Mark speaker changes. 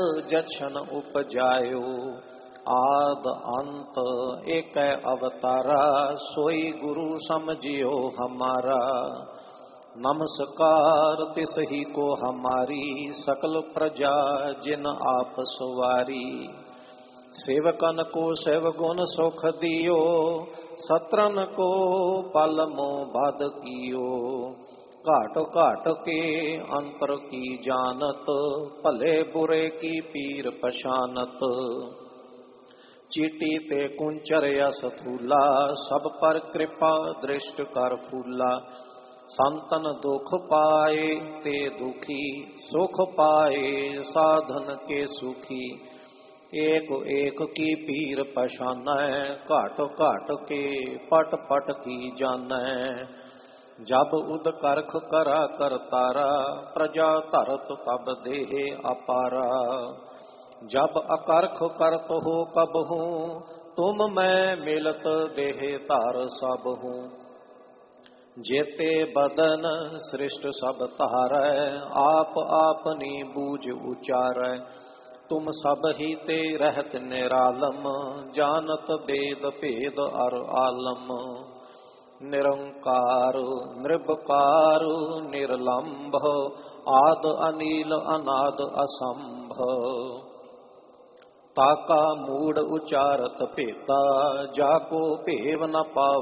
Speaker 1: जछन उपजायो। आद अंत एक अवतारा, सोई गुरु समझियो हमारा। नमस्कार तिस ही को हमारी, सकल प्रजा जिन आप सवारी। सेवकन को सेव गुण सुख दियो, सत्रन को पल मोह बद कियो। घाट घाट के अंतर की जानत, भले बुरे की पीर पछानत। चीटी ते कुंचर यस थूला, सब पर कृपा दृष्ट कर फूला। संतन दुख पाए ते दुखी, सुख पाए साधन के सुखी। एक एक की पीर पछानै, घाट घाट के पट पट की जानै। जब उद करख करा करतारा, प्रजा धरत तब देह अपारा। जब अकरख करत हो कब हूँ, तुम मैं मिलत देह तार सब हूँ। जेते बदन सृष्ट सब तारै, आप आपनी बूझ उचारै। तुम सब ही ते रहत निरालम, जानत वेद भेद अर आलम। निरंकार निर्भकार निर्लंभ, आद अनील अनाद असंभ। ताका मूड उचारत भेता, जाको भेव न पाव